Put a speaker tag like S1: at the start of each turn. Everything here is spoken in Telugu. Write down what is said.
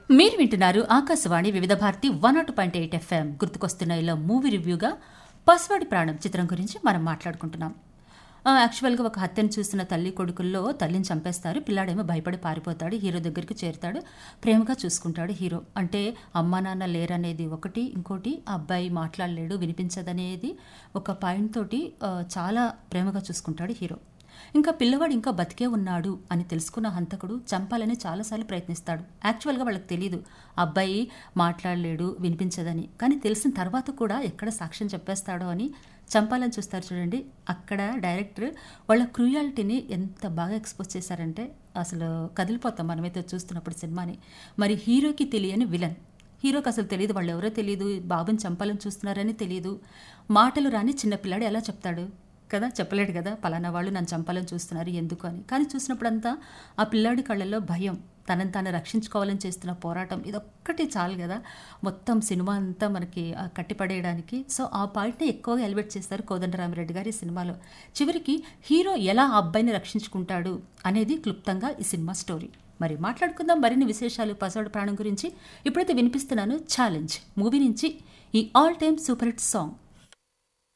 S1: మీరు వింటున్నారు ఆకాశవాణి వివిధ భారతి 101.8 FM. గుర్తుకొస్తున్న ఇలా మూవీ రివ్యూగా పసివాడి ప్రాణం చిత్రం గురించి మనం మాట్లాడుకుంటున్నాం. యాక్చువల్గా ఒక హత్యను చూసిన తల్లి కొడుకుల్లో తల్లిని చంపేస్తారు. పిల్లాడేమో భయపడి పారిపోతాడు. హీరో దగ్గరికి చేరుతాడు. ప్రేమగా చూసుకుంటాడు హీరో. అంటే అమ్మా నాన్న లేరనేది ఒకటి, ఇంకోటి ఆ అబ్బాయి మాట్లాడలేడు, వినిపించదనేది ఒక పాయింట్ తోటి చాలా ప్రేమగా చూసుకుంటాడు హీరో. ఇంకా పిల్లవాడు ఇంకా బతికే ఉన్నాడు అని తెలుసుకున్న హంతకుడు చంపాలని చాలాసార్లు ప్రయత్నిస్తాడు. యాక్చువల్గా వాళ్ళకి తెలీదు అబ్బాయి మాట్లాడలేడు, వినిపించదని. కానీ తెలిసిన తర్వాత కూడా ఎక్కడ సాక్ష్యం చెప్పేస్తాడో అని చంపాలని చూస్తారు చూడండి. అక్కడ డైరెక్టర్ వాళ్ళ క్రూయాలిటీని ఎంత బాగా ఎక్స్పోజ్ చేశారంటే అసలు కదిలిపోతాం మనమైతే చూస్తున్నప్పుడు సినిమాని. మరి హీరోకి తెలియని విలన్, హీరోకి అసలు తెలియదు, వాళ్ళు ఎవరో తెలియదు, బాబుని చంపాలని చూస్తున్నారని తెలియదు. మాటలు రాని చిన్నపిల్లాడు ఎలా చెప్తాడు కదా, చెప్పలేడు కదా, పలానా వాళ్ళు నన్ను చంపాలని చూస్తున్నారు ఎందుకు అని. కానీ చూసినప్పుడంతా ఆ పిల్లాడి కళ్ళల్లో భయం, తనని తాను రక్షించుకోవాలని చేస్తున్న పోరాటం, ఇదొక్కటి చాలు కదా మొత్తం సినిమా అంతా మనకి కట్టిపడేయడానికి. సో ఆ పాయింట్ని ఎక్కువగా ఎలివేట్ చేస్తారు కోదండరామిరెడ్డి గారి సినిమాలో. చివరికి హీరో ఎలా ఆ అబ్బాయిని రక్షించుకుంటాడు అనేది క్లుప్తంగా ఈ సినిమా స్టోరీ. మరి మాట్లాడుకుందాం మరిన్ని విశేషాలు పసివాడి ప్రాణం గురించి. ఇప్పుడైతే వినిపిస్తున్నాను ఛాలెంజ్ మూవీ నుంచి ఈ all time super hit song